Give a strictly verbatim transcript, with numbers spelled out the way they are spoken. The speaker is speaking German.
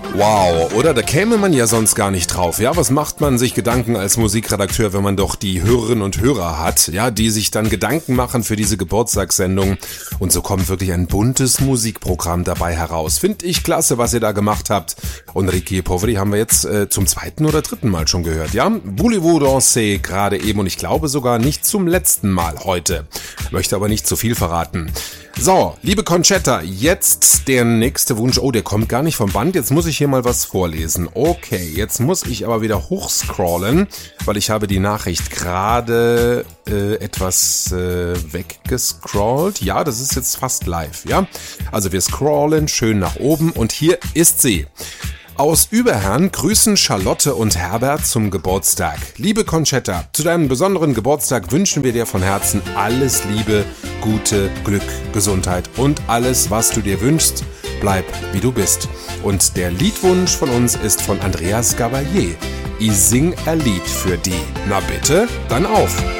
Wow, oder? Da käme man ja sonst gar nicht drauf. Ja, was macht man sich Gedanken als Musikredakteur, wenn man doch die Hörerinnen und Hörer hat, ja, die sich dann Gedanken machen für diese Geburtstagssendung. Und so kommt wirklich ein buntes Musikprogramm dabei heraus. Finde ich klasse, was ihr da gemacht habt. Und Ricky Poveri haben wir jetzt äh, zum zweiten oder dritten Mal schon gehört, ja? Voulez-vous danser gerade eben und ich glaube sogar nicht zum letzten Mal heute. Möchte aber nicht zu viel verraten. So, liebe Conchetta, jetzt der nächste Wunsch. Oh, der kommt gar nicht vom Band. Jetzt muss ich hier mal was vorlesen. Okay, jetzt muss ich aber wieder hochscrollen, weil ich habe die Nachricht gerade äh, etwas äh, weggescrollt. Ja, das ist jetzt fast live, ja? Also wir scrollen schön nach oben und hier ist sie. Aus Überherrn grüßen Charlotte und Herbert zum Geburtstag. Liebe Conchetta, zu deinem besonderen Geburtstag wünschen wir dir von Herzen alles Liebe, Gute, Glück, Gesundheit und alles, was du dir wünschst. Bleib, wie du bist. Und der Liedwunsch von uns ist von Andreas Gabalier. Ich sing ein Lied für die. Na bitte, dann auf!